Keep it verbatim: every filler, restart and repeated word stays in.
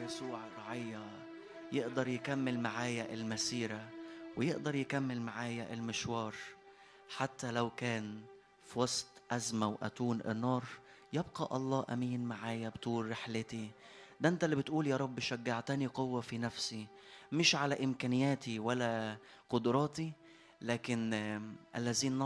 يسوع رعية يقدر يكمل معايا المسيرة ويقدر يكمل معايا المشوار. حتى لو كان في وسط أزمة وأتون النار، يبقى الله أمين معايا بطول رحلتي. ده أنت اللي بتقول يا رب شجعتني قوة في نفسي، مش على إمكانياتي ولا قدراتي، لكن آم، الذين